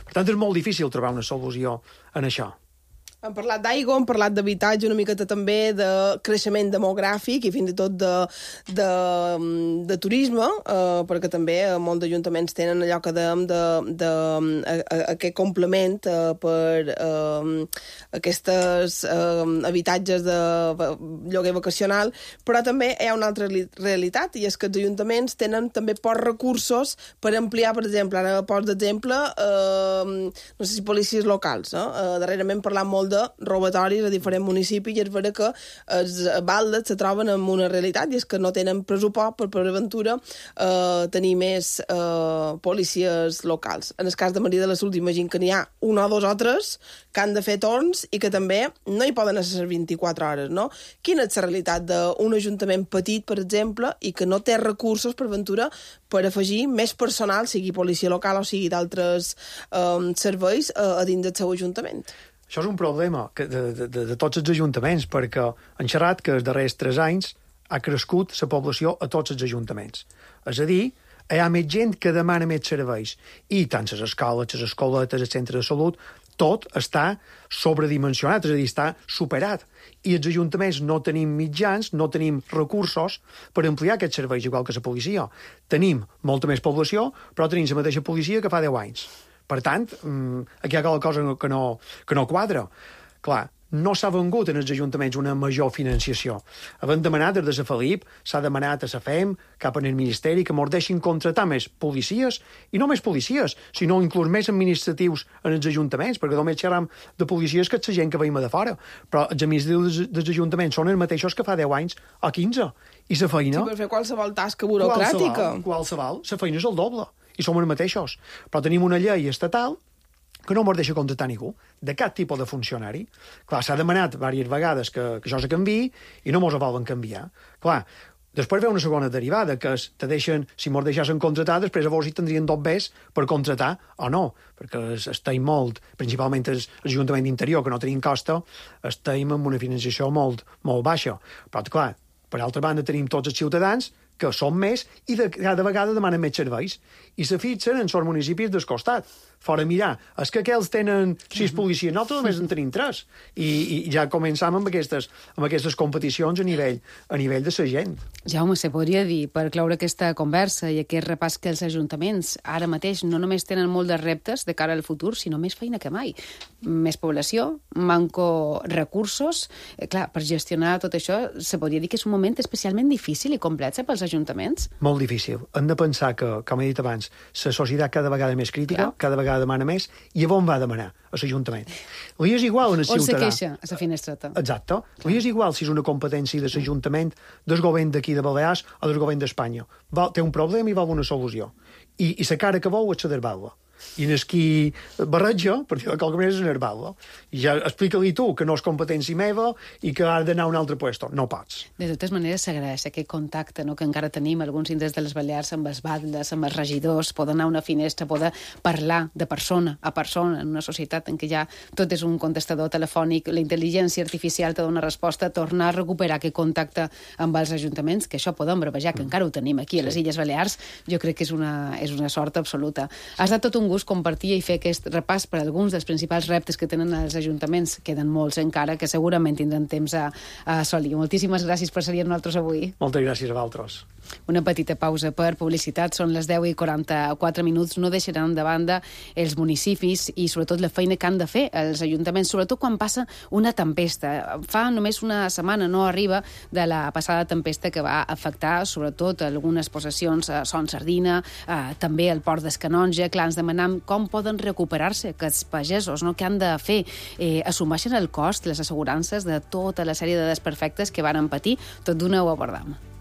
Per tant, és molt difícil trobar una solució en això. Hem parlat d'aigua, hem parlat d'habitatge, una miqueta també de creixement demogràfic i fins i tot de turisme, perquè també molts ajuntaments tenen allò que dèiem aquest complement per aquestes habitatges de lloguer vacacional, però també hi ha una altra realitat, i és que els ajuntaments tenen també pocs recursos per ampliar, per exemple, ara pots d'exemple, no sé si policies locals, darrerament parlant molt de robatoris a diferents municipis, i és vera que els baldes se troben en una realitat, i és que no tenen pressupost per aventura tenir més policies locals. En el cas de Maria de la Salut, imagino que n'hi ha una o dos o tres que han de fer torns i que també no hi poden ser 24 hores, no? Quina és la realitat d'un ajuntament petit, per exemple, i que no té recursos per aventura per afegir més personal, sigui policia local o sigui d'altres serveis, a dins del seu ajuntament? Això és un problema de tots els ajuntaments, perquè han xerrat que els darrers 3 anys ha crescut la població a tots els ajuntaments. És a dir, hi ha més gent que demana més serveis, i tant les escoles, les escoletes, els centres de salut, tot està sobredimensionat, és a dir, està superat. I els ajuntaments no tenim mitjans, no tenim recursos per ampliar aquests serveis, igual que la policia. Tenim molta més població, però tenim la mateixa policia que fa 10 anys. Per tant, aquí hi ha alguna cosa que no quadra. Clar, no s'ha vengut en els ajuntaments una major financiació. Havent demanat des de Felip, s'ha demanat a la FEM, cap en el Ministeri, que ens deixin contratar més policies, i no més policies, sinó inclús més administratius en els ajuntaments, perquè només xerram de policies que és la gent que veiem de fora. Però els administratius dels ajuntaments són els mateixos que fa 10 anys o 15. I la feina... Sí, per fer qualsevol tasca burocràtica. Qualsevol. La feina és el doble. I som els mateixos. Però tenim una llei estatal que no ens deixa contractar ningú, de cap tipus de funcionari. Clar, s'ha demanat diverses vegades que això se canviï i no ens ho volen canviar. Clar, després ve una segona derivada, que és, te deixen, si ens deixessin contratar, després a veure si tindrien tot bé per contratar o no, perquè estem molt, principalment l'Ajuntament d'Interior, que no tenim costa, estem amb una financiació molt baixa. Però, clar, per altra banda, tenim tots els ciutadans que són més i cada vegada demanen més serveis. I se fixen en els municipis del costat. Fora mirar, és que aquells tenen 6 policies, nosaltres només en tenim 3. I ja començam amb aquestes competicions a nivell de la gent. Jaume, se podria dir, per cloure aquesta conversa i aquest repàs, que els ajuntaments ara mateix no només tenen molt de reptes de cara al futur, sinó més feina que mai. Més població, manco recursos. Clar, per gestionar tot això, se podria dir que és un moment especialment difícil i complex pels ajuntaments? Molt difícil. Hem de pensar que, com he dit abans, la societat cada vegada més crítica, cada vegada demana més, i a on va demanar? A l'Ajuntament. Li és igual en el ciutadà. On se queixa, a la finestreta. Exacte. Li és igual si és una competència de l'Ajuntament, del govern d'aquí de Balears o del govern d'Espanya. Té un problema i vol una solució. I la cara que vol és saber-la. I en el qui barreja, per dir-ho de qualque manera, és enervar-la. I ja explica-li tu que no és competència meva i que ha d'anar a un altre puesto. No pots. De totes maneres, s'agraeix aquest contacte, no?, que encara tenim alguns indrets de les Balears amb els batlles, amb els regidors, poder anar a una finestra, poder parlar de persona a persona en una societat en què ja tot és un contestador telefònic, la intel·ligència artificial te dona resposta, tornar a recuperar aquest contacte amb els ajuntaments, que això podem brevejar, que encara ho tenim aquí a les Illes Balears, jo crec que és una sort absoluta. Ha estat tot un gust compartir i fer aquest repàs per alguns dels principals reptes que tenen els ajuntaments. Queden molts encara, que segurament tindran temps a assolir. Moltíssimes gràcies per ser amb nosaltres avui. Moltes gràcies a vosaltres. Una petita pausa per publicitat. Són les 10:44 minuts. No deixaran de banda els municipis i sobretot la feina que han de fer els ajuntaments, sobretot quan passa una tempesta. Fa només una setmana no arriba de la passada tempesta que va afectar sobretot algunes possessions a Son Sardina, també al Port d'Escanonja. Clar, ens demanem com poden recuperar-se aquests pagesos, no? Què han de fer? Assumeixen el cost, les assegurances de tota la sèrie de desperfectes que van patir? Tot d'una ho abordam.